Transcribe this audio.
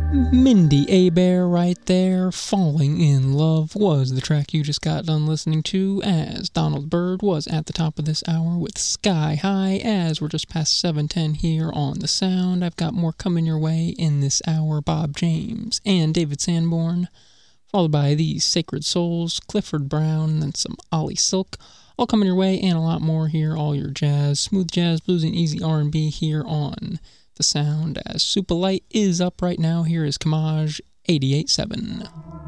Mindy Abair right there. Falling in Love was the track you just got done listening to, as Donald Byrd was at the top of this hour with Sky High, as we're just past 7:10 here on The Sound. I've got more coming your way in this hour. Bob James and David Sanborn, followed by These Sacred Souls, Clifford Brown, and some Ollie Silk, all coming your way, and a lot more here. All your jazz, smooth jazz, blues, and easy R&B here on The Sound, as Super Light is up right now. Here is Kamaj 88.7.